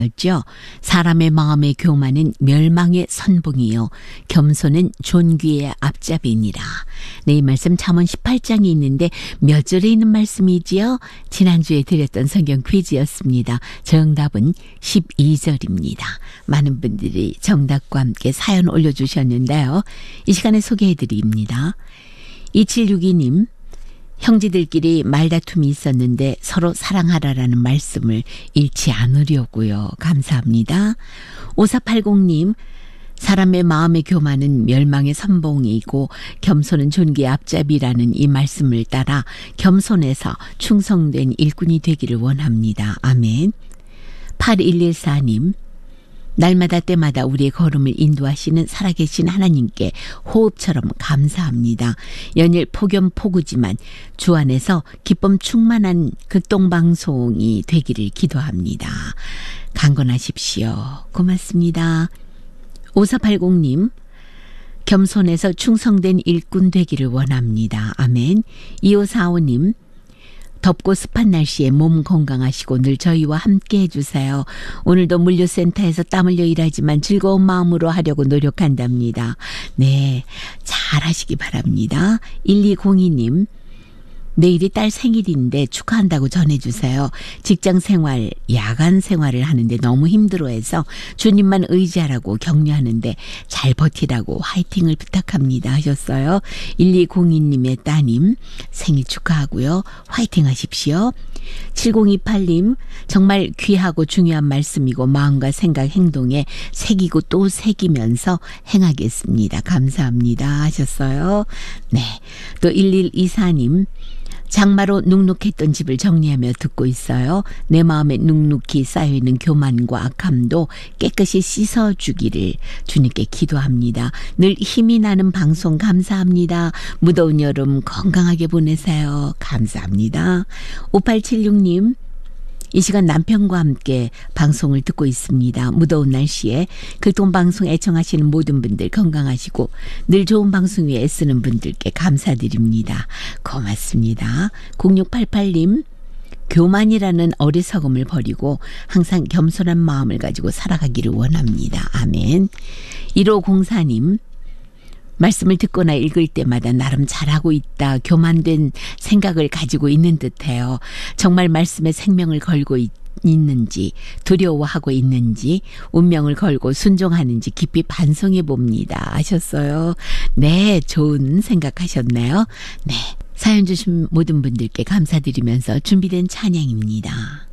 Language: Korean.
죠. 사람의 마음의 교만은 멸망의 선봉이요 겸손은 존귀의 앞잡이니라. 네, 이 말씀 잠언 18장이 있는데 몇 절에 있는 말씀이지요? 지난주에 드렸던 성경 퀴즈였습니다. 정답은 12절입니다. 많은 분들이 정답과 함께 사연 올려주셨는데요. 이 시간에 소개해드립니다. 2762님, 형제들끼리 말다툼이 있었는데 서로 사랑하라라는 말씀을 잃지 않으려고요. 감사합니다. 5480님, 사람의 마음의 교만은 멸망의 선봉이고 겸손은 존귀의 앞잡이라는 이 말씀을 따라 겸손해서 충성된 일꾼이 되기를 원합니다. 아멘. 8114님, 날마다 때마다 우리의 걸음을 인도하시는 살아계신 하나님께 호흡처럼 감사합니다. 연일 폭염폭우지만 주 안에서 기쁨 충만한 극동방송이 되기를 기도합니다. 강건하십시오. 고맙습니다. 5480님, 겸손해서 충성된 일꾼 되기를 원합니다. 아멘. 2545님, 덥고 습한 날씨에 몸 건강하시고 늘 저희와 함께 해주세요. 오늘도 물류센터에서 땀 흘려 일하지만 즐거운 마음으로 하려고 노력한답니다. 네, 잘 하시기 바랍니다. 1202님, 내일이 딸 생일인데 축하한다고 전해주세요. 직장생활, 야간 생활을 하는데 너무 힘들어해서 주님만 의지하라고 격려하는데 잘 버티라고 화이팅을 부탁합니다 하셨어요. 1202님의 따님 생일 축하하고요. 화이팅 하십시오. 7028님, 정말 귀하고 중요한 말씀이고 마음과 생각, 행동에 새기고 또 새기면서 행하겠습니다. 감사합니다 하셨어요. 네, 또 1124님, 장마로 눅눅했던 집을 정리하며 듣고 있어요. 내 마음에 눅눅히 쌓여있는 교만과 악함도 깨끗이 씻어주기를 주님께 기도합니다. 늘 힘이 나는 방송 감사합니다. 무더운 여름 건강하게 보내세요. 감사합니다. 5876님, 이 시간 남편과 함께 방송을 듣고 있습니다. 무더운 날씨에 극동방송 애청하시는 모든 분들 건강하시고 늘 좋은 방송 위에 애쓰는 분들께 감사드립니다. 고맙습니다. 0688님, 교만이라는 어리석음을 버리고 항상 겸손한 마음을 가지고 살아가기를 원합니다. 아멘. 1504님, 말씀을 듣거나 읽을 때마다 나름 잘하고 있다, 교만된 생각을 가지고 있는 듯해요. 정말 말씀에 생명을 걸고 있는지, 두려워하고 있는지, 운명을 걸고 순종하는지 깊이 반성해 봅니다 하셨어요. 네, 좋은 생각하셨네요. 네, 사연 주신 모든 분들께 감사드리면서 준비된 찬양입니다.